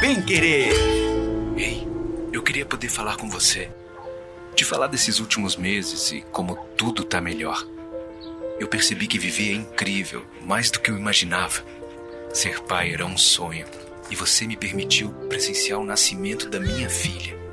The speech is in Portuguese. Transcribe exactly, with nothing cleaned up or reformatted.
bem querer. Ei, eu queria poder falar com você. Te falar desses últimos meses e como tudo tá melhor. Eu percebi que viver é incrível, mais do que eu imaginava. Ser pai era um sonho. E você me permitiu presenciar o nascimento da minha filha.